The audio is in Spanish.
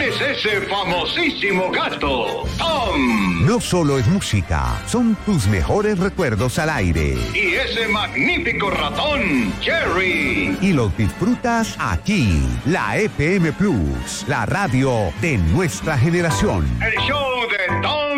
es ese famosísimo gato, Tom. No solo es música, son tus mejores recuerdos al aire. Y ese magnífico ratón, Jerry. Y los disfrutas aquí, la FM Plus, la radio de nuestra generación. El show de Tom